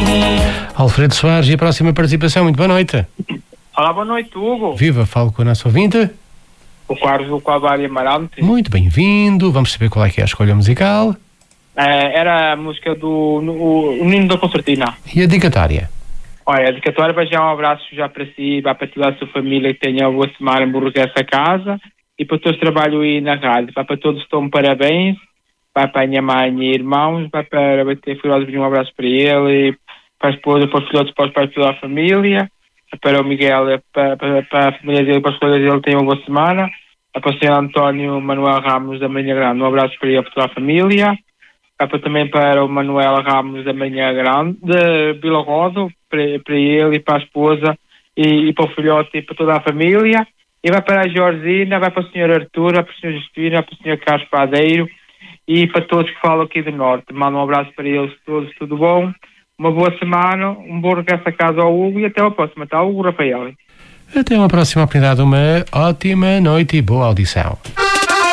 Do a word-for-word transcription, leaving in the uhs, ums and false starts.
Alfredo Soares, e a próxima participação. Muito boa noite. Olá, boa noite, Hugo. Viva, falo com o nosso ouvinte. O Carlos do Calvário Amarante. Muito bem-vindo. Vamos saber qual é que é a escolha musical. É, era a música do no, o Nino da Concertina. E a dedicatória? Olha, a dedicatória vai já um abraço já para si, vai para toda a sua família que tenha boa semana em Burgos essa casa, e para todos que trabalham aí na rádio. Vai para todos que estão parabéns, vai para a minha mãe e irmãos, vai para bater Furiosos, um abraço para ele, e para a esposa, para os filhotes, para os pais, para toda a família, para o Miguel, para, para, para a família dele, para as coisas dele, tenham uma boa semana. Para o senhor António Manuel Ramos da Manhã Grande, um abraço para ele e para toda a família. Para, também para o Manuel Ramos da Manhã Grande, de Vila Rodo, para, para ele e para a esposa, e, e para o filhote e para toda a família. E vai para a Georgina, vai para o senhor Artur, para o senhor Justina, para o senhor Carlos Padeiro, e para todos que falam aqui do Norte. Mando um abraço para eles todos, tudo bom? Uma boa semana, um bom regresso a casa ao Hugo, e até a próxima, tá? Hugo Rafael. Até uma próxima oportunidade, uma ótima noite e boa audição.